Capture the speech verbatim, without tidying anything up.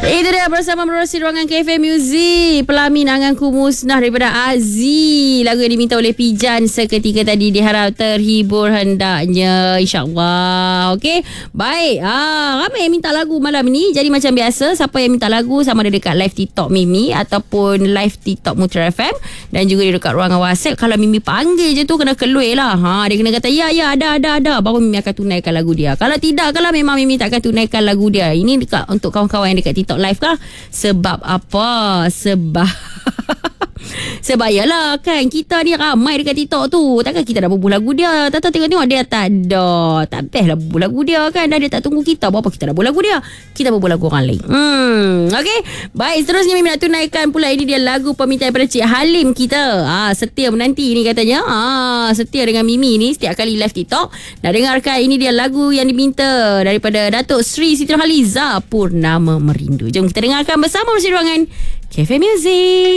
Itu dia bersama menerusi ruangan Cafe Music. Pelamin Anganku Musnah daripada Aziz. Lagu yang diminta oleh Pijan seketika tadi. Diharap terhibur hendaknya, InsyaAllah. Okey, baik. Ah, ramai yang minta lagu malam ni. Jadi macam biasa, siapa yang minta lagu, sama ada dekat live TikTok Mimi ataupun live TikTok Mutra F M, dan juga dia dekat ruangan WhatsApp. Kalau Mimi panggil je tu, kena keluar lah. Ha, dia kena kata ya ya ada ada ada, baru Mimi akan tunaikan lagu dia. Kalau tidak, kalau memang Mimi tak akan tunaikan lagu dia. Ini dekat untuk kawan-kawan yang dekat TikTok live kah? Sebab apa? Sebab sebab yalah kan, kita ni ramai dekat TikTok tu. Takkan kita dah berbual lagu dia. Tak tahu tengok-tengok dia tak ada. Tak best lah berbual lagu dia kan. Dah dia tak tunggu kita. Berapa kita dah berbual lagu dia. Kita berbual lagu orang lain. Hmm, okay. Baik, seterusnya Mimi nak tunaikan pula. Ini dia lagu permintaan daripada Cik Halim kita. Ah, setia menanti ni katanya. Ah, setia dengan Mimi ni setiap kali live TikTok. Nak dengarkan, ini dia lagu yang diminta daripada Datuk Sri Siti Nurhaliza, Purnama Merindu. Jom kita dengarkan bersama di ruangan Cafe Music.